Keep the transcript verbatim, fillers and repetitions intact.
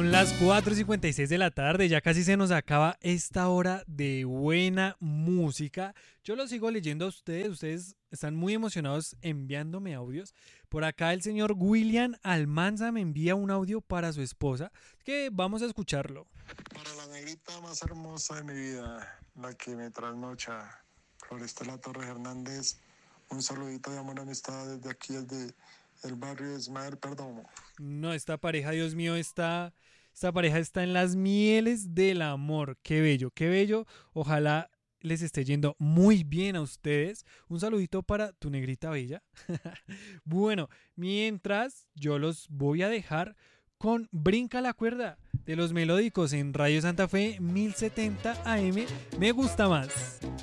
Son las cuatro y cincuenta y seis de la tarde, ya casi se nos acaba esta hora de buena música. Yo lo sigo leyendo a ustedes, ustedes están muy emocionados enviándome audios. Por acá el señor William Almanza me envía un audio para su esposa, que vamos a escucharlo. Para la negrita más hermosa de mi vida, la que me trasnocha, Florestela Torres Hernández, un saludito de amor y amistad desde aquí, desde el barrio de Ismael Perdomo. No, esta pareja, Dios mío, está, esta pareja está en las mieles del amor. Qué bello, qué bello. Ojalá les esté yendo muy bien a ustedes. Un saludito para tu negrita bella. Bueno, mientras yo los voy a dejar con Brinca la cuerda de los melódicos en Radio Santa Fe mil setenta A M. Me gusta más.